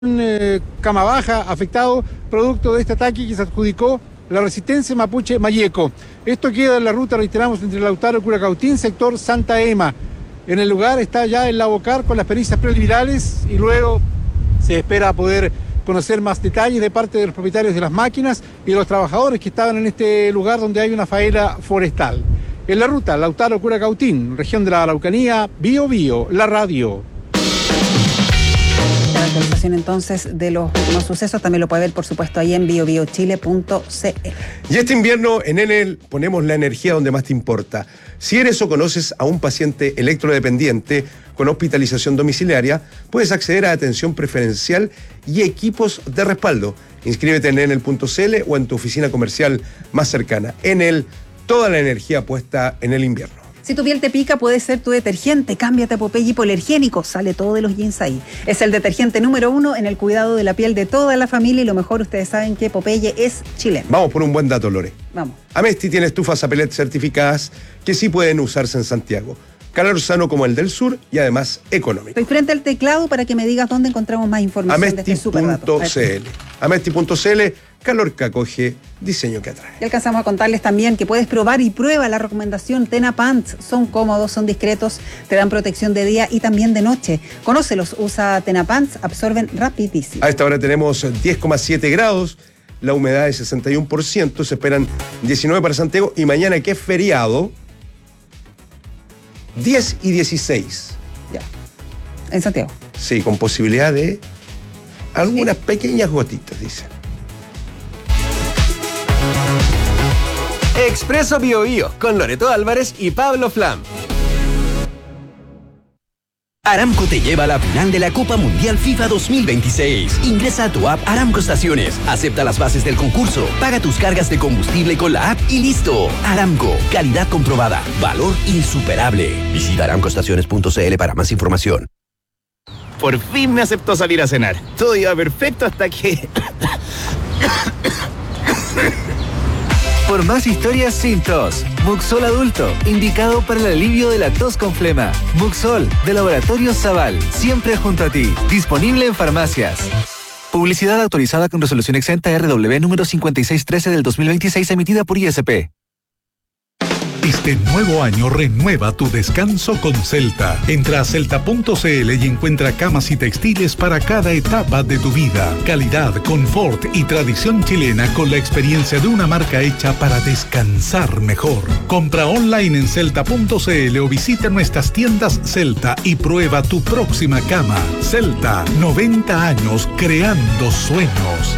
Cama Baja afectado producto de este ataque que se adjudicó la Resistencia Mapuche Mayeco. Esto queda en la ruta, reiteramos, entre Lautaro y Curacautín, sector Santa Ema. En el lugar está ya el Labocar con las pericias preliminares y luego se espera poder conocer más detalles de parte de los propietarios de las máquinas y de los trabajadores que estaban en este lugar donde hay una faena forestal. En la ruta Lautaro Curacautín, región de la Araucanía, Bío Bío, la radio. La actualización entonces de los últimos sucesos también lo puede ver, por supuesto, ahí en biobiochile.cl. Y este invierno en Enel ponemos la energía donde más te importa. Si eres o conoces a un paciente electrodependiente con hospitalización domiciliaria, puedes acceder a atención preferencial y equipos de respaldo. Inscríbete en enel.cl o en tu oficina comercial más cercana. Enel, toda la energía puesta en el invierno. Si tu piel te pica, puede ser tu detergente. Cámbiate a Popeye Hipoalergénico. Sale todo de los jeans ahí. Es el detergente número 1 en el cuidado de la piel de toda la familia y lo mejor, ustedes saben que Popeye es chileno. Vamos por un buen dato, Lore. Vamos. Amesti tiene estufas a pellet certificadas que sí pueden usarse en Santiago. Calor sano como el del sur y además económico. Estoy frente al teclado para que me digas dónde encontramos más información de este superdato. Amesti.cl. Amesti.cl, calor que acoge, diseño que atrae. Y alcanzamos a contarles también que puedes probar y prueba la recomendación Tena Pants. Son cómodos, son discretos, te dan protección de día y también de noche. Conócelos, usa Tena Pants, absorben rapidísimo. A esta hora tenemos 10,7 grados, la humedad es 61%, se esperan 19 para Santiago y mañana, que es feriado, 10 y 16. Ya. ¿En Santiago? Sí, con posibilidad de algunas pequeñas gotitas, dicen. Expreso Bio con Loreto Álvarez y Pablo Flam. Aramco te lleva a la final de la Copa Mundial FIFA 2026. Ingresa a tu app Aramco Estaciones, acepta las bases del concurso, paga tus cargas de combustible con la app y listo. Aramco, calidad comprobada, valor insuperable. Visita aramcoestaciones.cl para más información. Por fin me aceptó salir a cenar. Todo iba perfecto hasta que... Por más historias sin tos, Muxol Adulto, indicado para el alivio de la tos con flema. Muxol, de Laboratorios Zaval, siempre junto a ti. Disponible en farmacias. Publicidad autorizada con resolución exenta RW número 5613 del 2026, emitida por ISP. Este nuevo año renueva tu descanso con Celta. Entra a celta.cl y encuentra camas y textiles para cada etapa de tu vida. Calidad, confort y tradición chilena con la experiencia de una marca hecha para descansar mejor. Compra online en celta.cl o visita nuestras tiendas Celta y prueba tu próxima cama. Celta, 90 años creando sueños.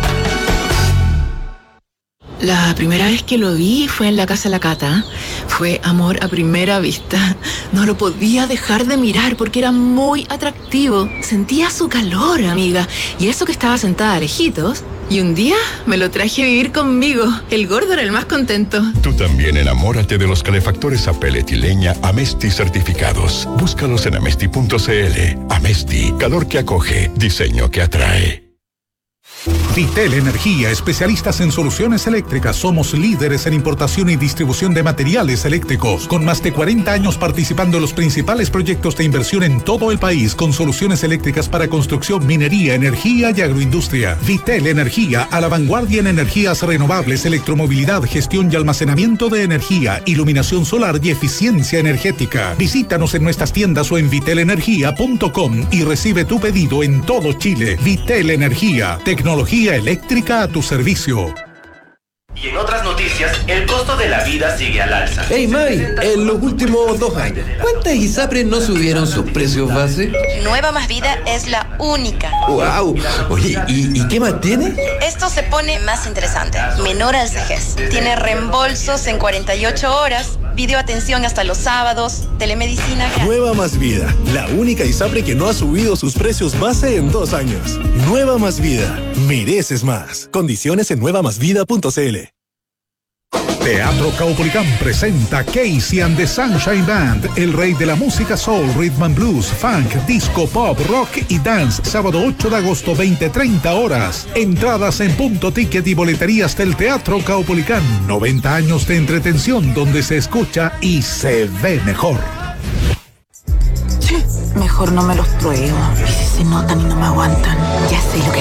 La primera vez que lo vi fue en la casa de la Cata. Fue amor a primera vista. No lo podía dejar de mirar porque era muy atractivo. Sentía su calor, amiga. Y eso que estaba sentada a lejitos. Y un día me lo traje a vivir conmigo. El gordo era el más contento. Tú también enamórate de los calefactores a pellet y leña Amesti certificados. Búscalos en amesti.cl. Amesti, calor que acoge, diseño que atrae. Vitel Energía, especialistas en soluciones eléctricas. Somos líderes en importación y distribución de materiales eléctricos, con más de 40 años participando en los principales proyectos de inversión en todo el país, con soluciones eléctricas para construcción, minería, energía y agroindustria. Vitel Energía, a la vanguardia en energías renovables, electromovilidad, gestión y almacenamiento de energía, iluminación solar y eficiencia energética. Visítanos en nuestras tiendas o en vitelenergia.com y recibe tu pedido en todo Chile. Vitel Energía, tecnología eléctrica a tu servicio. Y en otras noticias, el costo de la vida sigue al alza. Hey Mari, en los últimos 2 años, ¿cuántas ISAPRES no subieron sus precios base? Nueva Más Vida es la única. ¡Wow! Oye, ¿y qué más tiene? Esto se pone más interesante. Menor al CEGES. Tiene reembolsos en 48 horas, videoatención hasta los sábados, telemedicina gratis. Nueva Más Vida, la única ISAPRE que no ha subido sus precios base en 2 años. Nueva Más Vida, mereces más. Condiciones en nuevamásvida.cl. Teatro Caupolicán presenta Casey and the Sunshine Band, el rey de la música soul, rhythm and blues, funk, disco, pop, rock y dance, sábado 8 de agosto, 20:30 horas. Entradas en Punto Ticket y boleterías del Teatro Caupolicán. 90 años de entretención donde se escucha y se ve mejor. Mejor no me los pruebo. ¿Y si se se notan y no me aguantan. Ya sé lo que